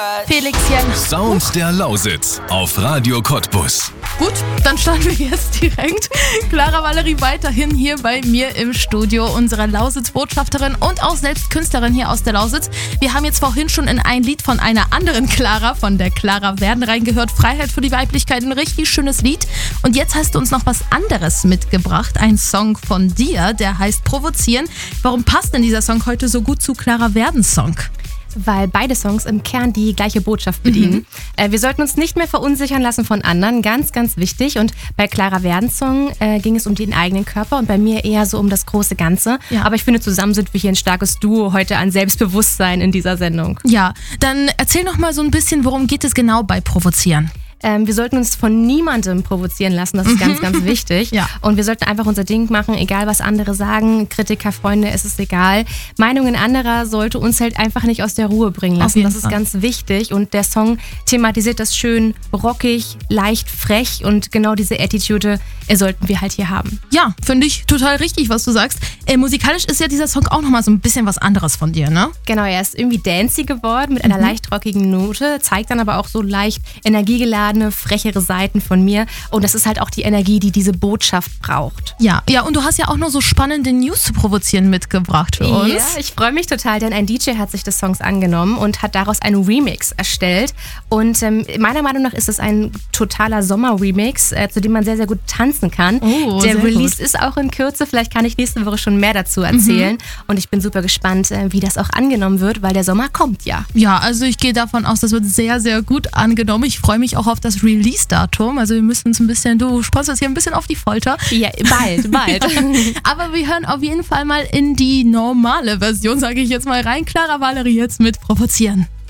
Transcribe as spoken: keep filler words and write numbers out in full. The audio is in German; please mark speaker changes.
Speaker 1: Felix Jen.
Speaker 2: Sound der Lausitz auf Radio Cottbus.
Speaker 1: Gut, dann starten wir jetzt direkt. Clara Valerie weiterhin hier bei mir im Studio, unsere Lausitz-Botschafterin und auch selbst Künstlerin hier aus der Lausitz. Wir haben jetzt vorhin schon in ein Lied von einer anderen Clara, von der Clara Werden reingehört. Freiheit für die Weiblichkeit, ein richtig schönes Lied. Und jetzt hast du uns noch was anderes mitgebracht, ein Song von dir, der heißt Provozieren. Warum passt denn dieser Song heute so gut zu Clara Werdens Song?
Speaker 3: Weil beide Songs im Kern die gleiche Botschaft bedienen. Mhm. Äh, wir sollten uns nicht mehr verunsichern lassen von anderen, ganz, ganz wichtig. Und bei Clara Werdens Song äh, ging es um den eigenen Körper und bei mir eher so um das große Ganze. Ja. Aber ich finde, zusammen sind wir hier ein starkes Duo heute an Selbstbewusstsein in dieser Sendung.
Speaker 1: Ja, dann erzähl noch mal so ein bisschen, worum geht es genau bei Provozieren?
Speaker 3: Ähm, wir sollten uns von niemandem provozieren lassen, das ist ganz, ganz wichtig. Ja. Und wir sollten einfach unser Ding machen, egal was andere sagen, Kritiker, Freunde, es ist egal. Meinungen anderer sollte uns halt einfach nicht aus der Ruhe bringen lassen, das ist Fall. ganz wichtig. Und der Song thematisiert das schön rockig, leicht frech und genau diese Attitude äh, sollten wir halt hier haben.
Speaker 1: Ja, finde ich total richtig, was du sagst. Äh, musikalisch ist ja dieser Song auch nochmal so ein bisschen was anderes von dir, ne?
Speaker 3: Genau, er ist irgendwie dancey geworden mit einer mhm. leicht rockigen Note, zeigt dann aber auch so leicht energiegeladen frechere Seiten von mir und das ist halt auch die Energie, die diese Botschaft braucht.
Speaker 1: Ja, ja, und du hast ja auch noch so spannende News zu provozieren mitgebracht für uns.
Speaker 3: Ja, ich freue mich total, denn ein D J hat sich des Songs angenommen und hat daraus einen Remix erstellt und ähm, meiner Meinung nach ist es ein totaler Sommer-Remix, äh, zu dem man sehr, sehr gut tanzen kann.
Speaker 1: Oh,
Speaker 3: Der Release
Speaker 1: gut.
Speaker 3: ist auch in Kürze, vielleicht kann ich nächste Woche schon mehr dazu erzählen mhm. und ich bin super gespannt, äh, wie das auch angenommen wird, weil der Sommer kommt ja.
Speaker 1: Ja, also ich gehe davon aus, das wird sehr, sehr gut angenommen. Ich freue mich auch auf das Release-Datum. Also wir müssen uns ein bisschen, du spannst uns hier ein bisschen auf die Folter.
Speaker 3: Ja, bald, bald.
Speaker 1: Ja. Aber wir hören auf jeden Fall mal in die normale Version, sage ich jetzt mal rein. Clara Valerie jetzt mit Provozieren.